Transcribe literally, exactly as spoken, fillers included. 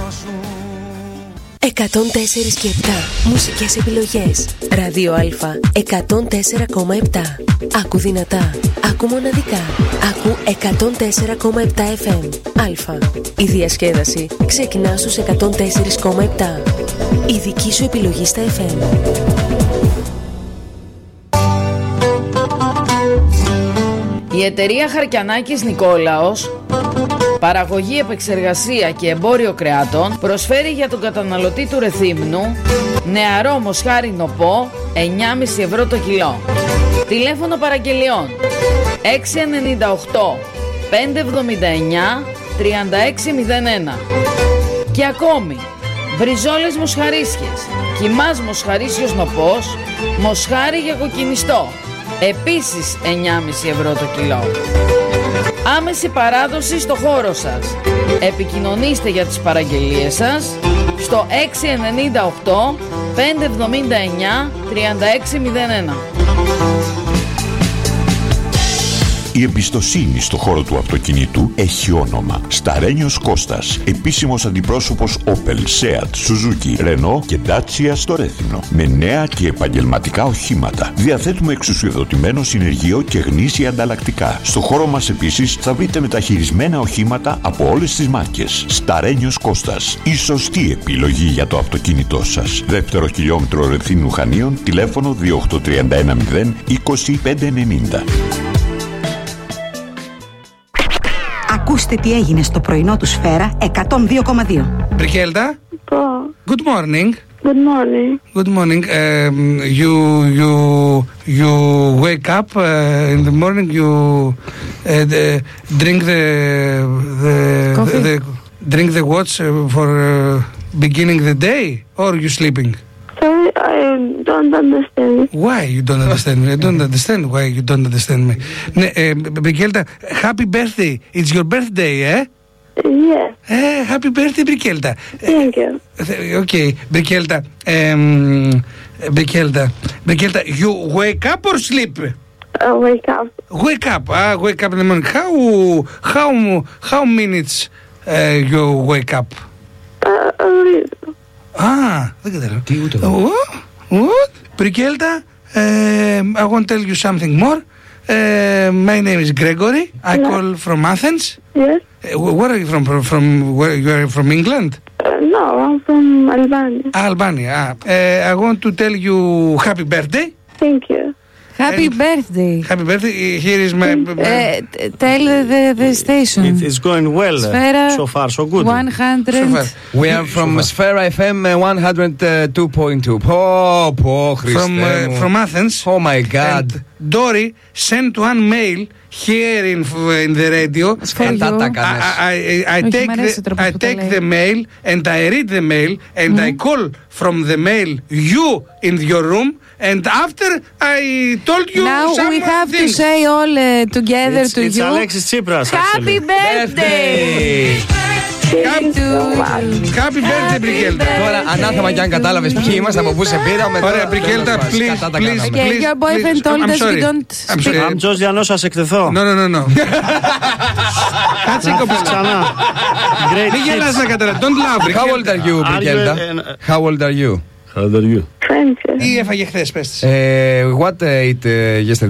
εκατόν τέσσερα και επτά μουσικές επιλογές. Ράδιο Α εκατόν τέσσερα κόμμα επτά. Άκου δυνατά, άκου μοναδικά. Άκου εκατόν τέσσερα κόμμα επτά εφ εμ. Α. Η διασκέδαση ξεκινά στους εκατόν τέσσερα κόμμα επτά. Η δική σου επιλογή στα εφ εμ. Η εταιρεία Χαρκιανάκης Νικόλαος, παραγωγή, επεξεργασία και εμπόριο κρεάτων, προσφέρει για τον καταναλωτή του Ρεθύμνου νεαρό μοσχάρι νοπό εννιά κόμμα πέντε ευρώ το κιλό. Τηλέφωνο παραγγελιών έξι εννιά οκτώ πέντε εβδομήντα εννιά τριάντα έξι μηδέν ένα. Και ακόμη μπριζόλες μοσχαρίσιες, κιμάς μοσχαρίσιος νοπός, μοσχάρι για κοκκινιστό, επίσης εννιά κόμμα πέντε ευρώ το κιλό. Άμεση παράδοση στο χώρο σας. Επικοινωνήστε για τις παραγγελίες σας στο έξι εννιά οκτώ πέντε εβδομήντα εννιά τριάντα έξι μηδέν ένα. Η εμπιστοσύνη στο χώρο του αυτοκινήτου έχει όνομα. Σταρένιος Κώστας, επίσημος αντιπρόσωπος Opel, Seat, Suzuki, Renault και Dacia στο Ρέθυμνο. Με νέα και επαγγελματικά οχήματα. Διαθέτουμε εξουσιοδοτημένο συνεργείο και γνήσια ανταλλακτικά. Στο χώρο μας επίσης θα βρείτε μεταχειρισμένα οχήματα από όλες τις μάρκες. Σταρένιος Κώστας, η σωστή επιλογή για το αυτοκίνητό σας. Δεύτερο χιλιόμετρο Ρεθύμνου Χανίων, τηλέφωνο δύο οκτώ τρία ένα μηδέν είκοσι πέντε ενενήντα. Ακούστε τι έγινε στο πρωινό του Σφαίρα εκατόν δύο κόμμα δύο. Μπρικέλτα. Good morning. Good morning. Good morning. Um, you you you wake up uh, in the morning. You uh, the, drink the the, the, the drink the watch uh, for uh, beginning the day, or you sleeping? Sorry, I don't understand. Why you don't understand me? I don't understand why you don't understand me. Ne, uh, Brighelda, happy birthday! It's your birthday, eh? Yeah. Eh, happy birthday, Brighelda. Thank you. Uh, okay, Brighelda. Um, Brighelda, Brighelda, you wake up or sleep? I wake up. Wake up. Ah, wake up in the morning. How how how minutes uh, you wake up? Uh, a little. Ah, δεν καταλαβαίνω. Τι ούτε εγώ. What? Brighelda, uh, I want to tell you something more. Uh, my name is Gregory. I Yeah. call from Athens. Yes. Uh, where are you from? From, from where you are from England? Uh, no, I'm from Albania. Albania. Ah, uh, I want to tell you happy birthday. Thank you. Happy And- birthday. Happy birthday. Here is my. Uh, t- tell the, the station. It is going well. Sfera, So far, so good. one hundred. So far. We are from Sfera εφ εμ one hundred two point two. Πω, πω, Χριστέ From uh, μου. from Athens. Oh my God. And Dory sent one mail here in in the radio. Κατά τα I, κάνες. I, I, I Όχι, take, μ' αρέσει ο the, τρόπος I που τα take λέει. the mail and I read the mail and I call from the mail you in your room and after I told you Now some we have things. to say all uh, together It's, to it's you. Alexis Tsipras, Happy actually. birthday! Thank you so much. Happy birthday, Brighelda. Τώρα ανάθεμα κι αν κατάλαβες ποιοι είμαστε, από πού σε πήραμε. Ωραία, τώρα, Brighelda, τέλος μας, please, κατά τα please, κάναμε. Okay, please, your boyfriend please. told I'm us we sorry. don't I'm speak. sorry. I'm Τζος Διανός, σας εκτεθώ. No, no, no, no. Κάτσε κοπέλα. Ξανά. Great Μην γελάς hits. να καταλαβαίνεις. Don't laugh, How old are you, Are you Brighelda? a- How old are you? How old are you? Thank you. Τι έφαγε χθες, πες της. Uh, what uh, ate uh, yesterday?